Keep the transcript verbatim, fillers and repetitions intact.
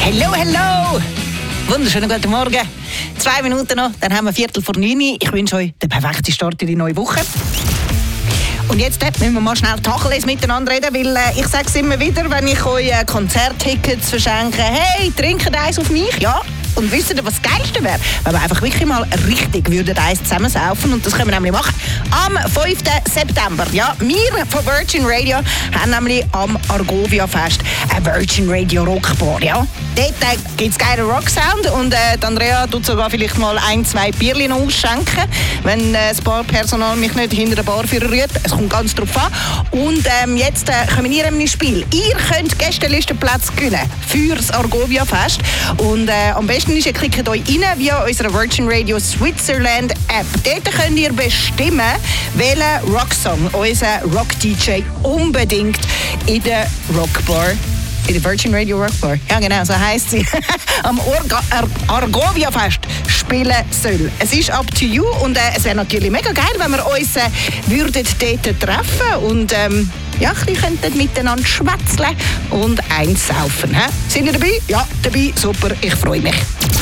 Hello, hello! Wunderschönen guten Morgen. Zwei Minuten noch, dann haben wir Viertel vor neun. Ich wünsche euch den perfekten Start in die neue Woche. Und jetzt äh, müssen wir mal schnell Tacheles miteinander reden, weil äh, ich sage es immer wieder, wenn ich euch äh, Konzerttickets verschenke, hey, trinkt eins auf mich, ja. Und wisst ihr, was das Geilste wäre? Wenn wir einfach wirklich mal richtig würden eins zusammensaufen. Und das können wir nämlich machen am fünften September. Ja, wir von Virgin Radio haben nämlich am Argovia Fest ein Virgin Radio Rockbar. Ja. Dort äh, gibt es geilen Rocksound und äh, Andrea tut sogar vielleicht mal ein, zwei Bierchen ausschenken, wenn äh, das Barpersonal mich nicht hinter der Bar rührt. Es kommt ganz drauf an. Und ähm, jetzt äh, kommen wir in ein Spiel. Ihr könnt Gästelistenplätze gewinnen für das Argovia Fest. Und äh, am besten ist, ihr klickt euch rein via unserer Virgin Radio Switzerland App. Dort könnt ihr bestimmen, welchen Rocksong unser Rock-D J unbedingt in der Rockbar, in der Virgin Radio Rockbar, ja genau, so heisst sie, am Orga- Ar- Argovia Fest spielen soll. Es ist up to you und äh, es wäre natürlich mega geil, wenn wir uns äh, würden dort treffen und ähm, ja, ein bisschen miteinander schwätzeln und eins saufen. He? Sind ihr dabei? Ja, dabei. Super, ich freue mich.